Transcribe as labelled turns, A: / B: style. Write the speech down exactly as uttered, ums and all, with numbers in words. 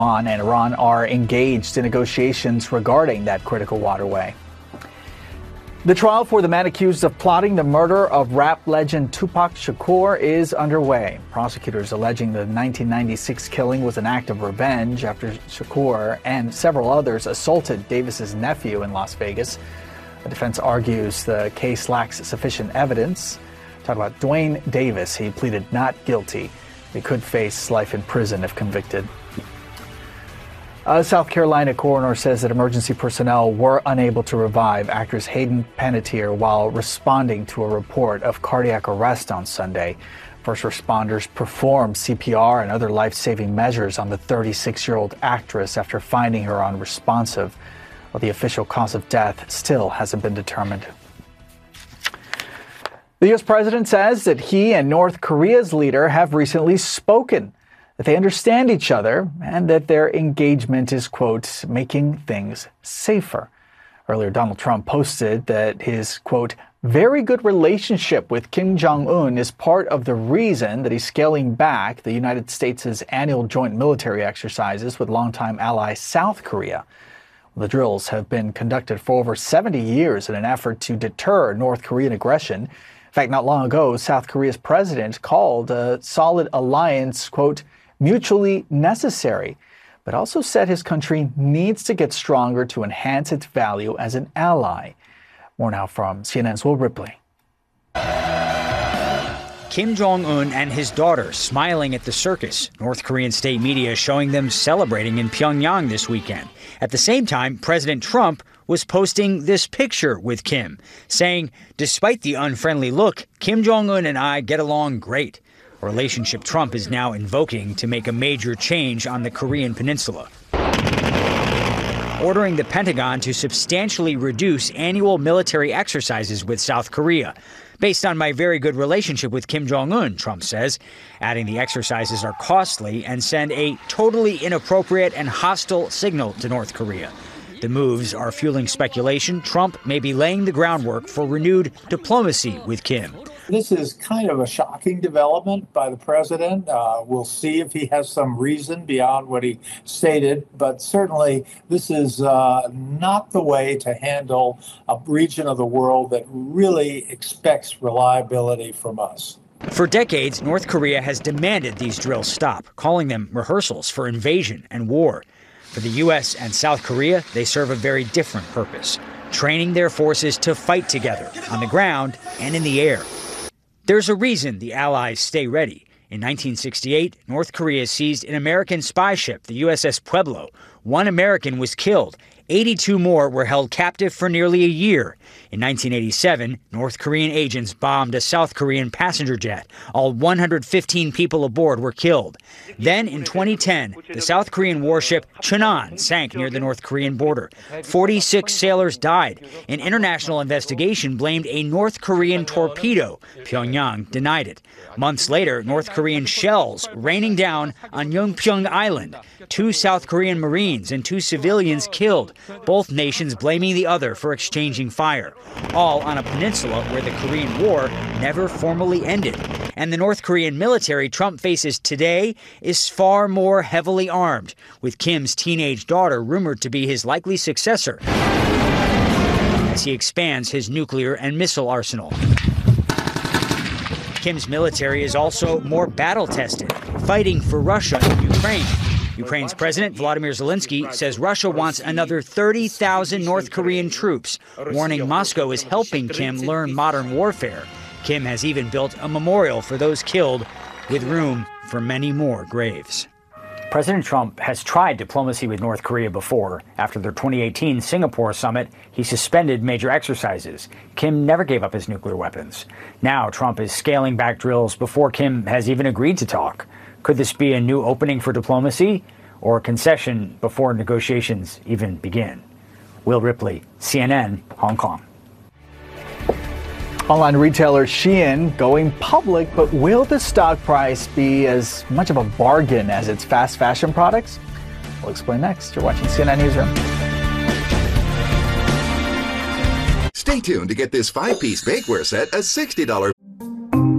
A: and Iran are engaged in negotiations regarding that critical waterway. The trial for the man accused of plotting the murder of rap legend Tupac Shakur is underway. Prosecutors alleging the nineteen ninety-six killing was an act of revenge after Shakur and several others assaulted Davis's nephew in Las Vegas. The defense argues the case lacks sufficient evidence. Talk about Dwayne Davis. He pleaded not guilty. He could face life in prison if convicted. A South Carolina coroner says that emergency personnel were unable to revive actress Hayden Panettiere while responding to a report of cardiac arrest on Sunday. First responders performed C P R and other life-saving measures on the thirty-six-year-old actress after finding her unresponsive. While the official cause of death still hasn't been determined. The U S president says that he and North Korea's leader have recently spoken, that they understand each other, and that their engagement is, quote, making things safer. Earlier, Donald Trump posted that his, quote, very good relationship with Kim Jong-un is part of the reason that he's scaling back the United States' annual joint military exercises with longtime ally South Korea. The drills have been conducted for over seventy years in an effort to deter North Korean aggression. In fact, not long ago, South Korea's president called a solid alliance, quote, mutually necessary, but also said his country needs to get stronger to enhance its value as an ally. More now from C N N's Will Ripley.
B: Kim Jong-un and his daughter smiling at the circus. North Korean state media showing them celebrating in Pyongyang this weekend. At the same time, President Trump was posting this picture with Kim, saying, despite the unfriendly look, Kim Jong-un and I get along great. A relationship Trump is now invoking to make a major change on the Korean peninsula, ordering the Pentagon to substantially reduce annual military exercises with South Korea. Based on my very good relationship with Kim Jong-un, Trump says, adding the exercises are costly and send a totally inappropriate and hostile signal to North Korea. The moves are fueling speculation Trump may be laying the groundwork for renewed diplomacy with Kim.
C: This is kind of a shocking development by the president. Uh, we'll see if he has some reason beyond what he stated, but certainly this is uh, not the way to handle a region of the world that really expects reliability from us.
B: For decades, North Korea has demanded these drills stop, calling them rehearsals for invasion and war. For the U S and South Korea, they serve a very different purpose, training their forces to fight together on the ground and in the air. There's a reason the allies stay ready. In nineteen sixty-eight, North Korea seized an American spy ship, the U S S Pueblo. One American was killed. eighty-two more were held captive for nearly a year. In nineteen eighty-seven, North Korean agents bombed a South Korean passenger jet. All one hundred fifteen people aboard were killed. Then, in twenty ten, the South Korean warship Cheonan sank near the North Korean border. forty-six sailors died. An international investigation blamed a North Korean torpedo. Pyongyang denied it. Months later, North Korean shells raining down on Yeonpyeong Island. Two South Korean Marines and two civilians killed, both nations blaming the other for exchanging fire. All on a peninsula where the Korean War never formally ended. And the North Korean military Trump faces today is far more heavily armed, with Kim's teenage daughter rumored to be his likely successor as he expands his nuclear and missile arsenal. Kim's military is also more battle-tested, fighting for Russia and Ukraine. Ukraine's President Volodymyr Zelensky says Russia wants another thirty thousand North Korean troops, warning Moscow is helping Kim learn modern warfare. Kim has even built a memorial for those killed, with room for many more graves. President Trump has tried diplomacy with North Korea before. After their twenty eighteen Singapore summit, he suspended major exercises. Kim never gave up his nuclear weapons. Now Trump is scaling back drills before Kim has even agreed to talk. Could this be a new opening for diplomacy or a concession before negotiations even begin? Will Ripley, C N N, Hong Kong.
A: Online retailer Shein going public, but will the stock price be as much of a bargain as its fast fashion products? We'll explain next. You're watching C N N Newsroom.
D: Stay tuned to get this five-piece bakeware set as sixty dollars